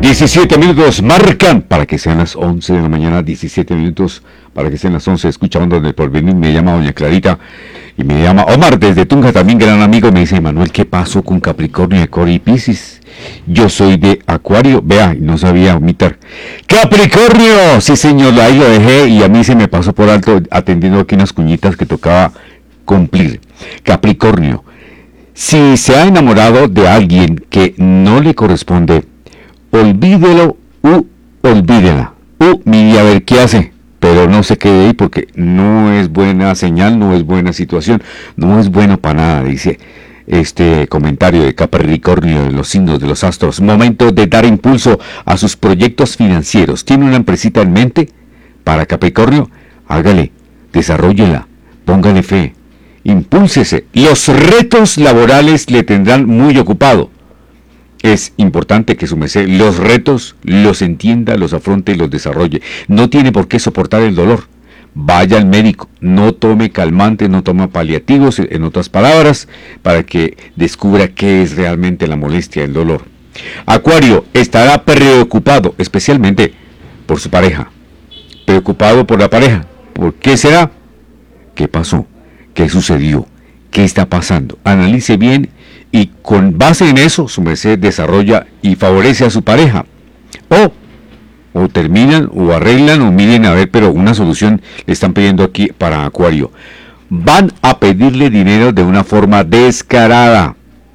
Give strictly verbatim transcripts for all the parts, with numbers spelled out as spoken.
diecisiete minutos marcan para que sean las once de la mañana, diecisiete minutos para que sean las once. Escuchando del porvenir, me llama doña Clarita y me llama Omar desde Tunja, también gran amigo. Me dice: Manuel, ¿qué pasó con Capricornio, Acuario y Piscis? Yo soy de Acuario, vea, no sabía omitir. ¡Capricornio! Sí, señor, ahí lo dejé y a mí se me pasó por alto atendiendo aquí unas cuñitas que tocaba cumplir. Capricornio, si se ha enamorado de alguien que no le corresponde, olvídelo u olvídela. U, mire a ver qué hace, pero no se quede ahí porque no es buena señal, no es buena situación, no es bueno para nada, dice este comentario de Capricornio, de los signos de los astros. Momento de dar impulso a sus proyectos financieros. ¿Tiene una empresita en mente para Capricornio? Hágale, desarróllela, póngale fe, impúlsese. Los retos laborales le tendrán muy ocupado. Es importante que su merced los retos los entienda, los afronte y los desarrolle. No tiene por qué soportar el dolor. Vaya al médico, no tome calmantes, no tome paliativos, en otras palabras, para que descubra qué es realmente la molestia, el dolor. Acuario estará preocupado, especialmente por su pareja. Preocupado por la pareja. ¿Por qué será? ¿Qué pasó? ¿Qué sucedió? ¿Qué está pasando? Analice bien y con base en eso su merced desarrolla y favorece a su pareja. O, o terminan o arreglan o miren a ver, pero una solución le están pidiendo aquí para Acuario. Van a pedirle dinero de una forma descarada.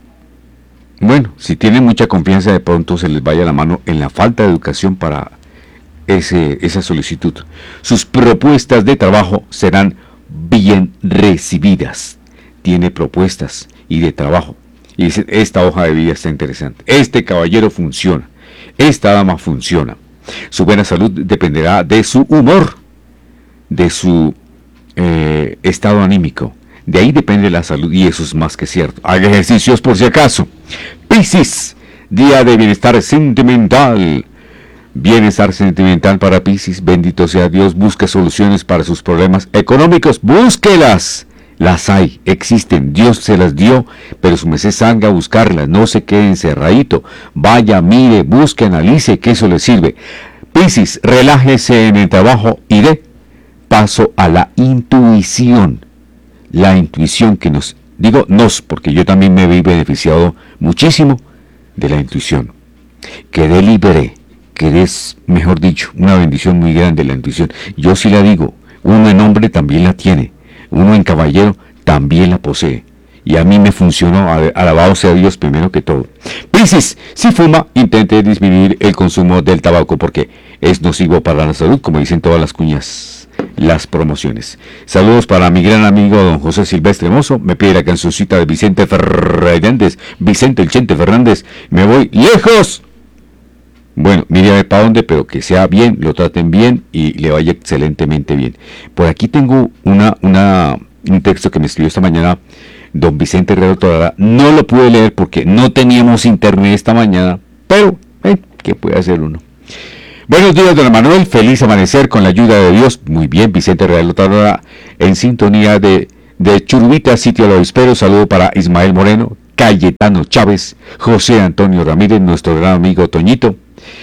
Bueno, si tienen mucha confianza, de pronto se les vaya la mano en la falta de educación para ese, esa solicitud. Sus propuestas de trabajo serán bien recibidas. Tiene propuestas y de trabajo. Y dice: esta hoja de vida está interesante. Este caballero funciona. Esta dama funciona. Su buena salud dependerá de su humor, de su eh, estado anímico. De ahí depende la salud y eso es más que cierto. Haga ejercicios por si acaso. Piscis, día de bienestar sentimental. Bienestar sentimental para Piscis. Bendito sea Dios. Busque soluciones para sus problemas económicos. Búsquelas. Las hay, existen, Dios se las dio, pero su merced salga a buscarlas, no se quede encerradito, vaya, mire, busque, analice, que eso le sirve. Piscis, relájese en el trabajo y dé paso a la intuición. La intuición que nos, digo nos, porque yo también me he beneficiado muchísimo de la intuición. Quedé libre, quedé, mejor dicho, una bendición muy grande la intuición. Yo sí la digo, uno en hombre también la tiene. Uno en caballero también la posee. Y a mí me funcionó, alabado sea Dios primero que todo. Piscis, si fuma, intente disminuir el consumo del tabaco porque es nocivo para la salud, como dicen todas las cuñas, las promociones. Saludos para mi gran amigo don José Silvestre Mozo. Me pide la cancioncita de Vicente Fernández. Vicente el Chente Fernández. Me voy lejos. Bueno, mire a ver para dónde, pero que sea bien, lo traten bien y le vaya excelentemente bien. Por aquí tengo una, una, un texto que me escribió esta mañana don Vicente Herrero Torara. No lo pude leer porque no teníamos internet esta mañana, pero, eh, ¿qué puede hacer uno? Buenos días, don Manuel, feliz amanecer con la ayuda de Dios. Muy bien, Vicente Herrero Torara, en sintonía de, de Churubita, sitio al obispero. Saludo para Ismael Moreno, Cayetano Chávez, José Antonio Ramírez, nuestro gran amigo Toñito.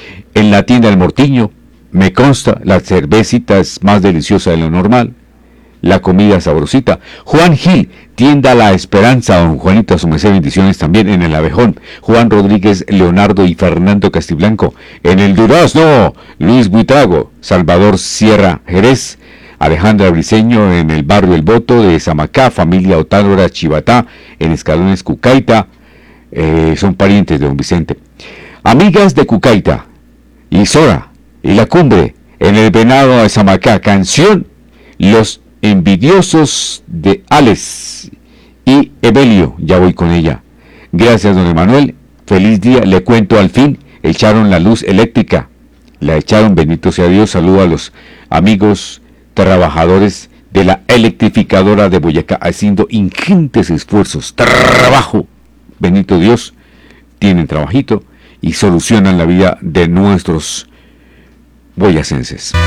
En la tienda del Mortiño, me consta, la cervecita es más deliciosa de lo normal, la comida sabrosita. Juan Gil, tienda La Esperanza, don Juanito, a su merced, bendiciones también en el Abejón. Juan Rodríguez, Leonardo y Fernando Castiblanco, en el Durazno, Luis Buitrago, Salvador Sierra Jerez, Alejandra Briceño, en el barrio El Voto de Zamacá, familia Otálora Chivatá, en Escalones Cucaita, eh, son parientes de don Vicente. Amigas de Cucaita, y Sora, y La Cumbre, en el Venado de Zamacá, canción Los Envidiosos de Alex y Evelio, ya voy con ella. Gracias, don Emanuel, feliz día, le cuento al fin, echaron la luz eléctrica, la echaron, bendito sea Dios, saludo a los amigos trabajadores de la electrificadora de Boyacá, haciendo ingentes esfuerzos, trabajo, bendito Dios, tienen trabajito, y solucionan la vida de nuestros boyacenses.